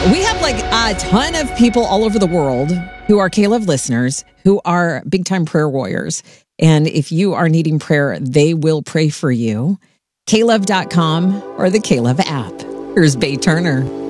We have like a ton of people all over the world who are K-Love listeners, who are big-time prayer warriors. And if you are needing prayer, they will pray for you. KLove.com or the K-Love app. Here's Bay Turner.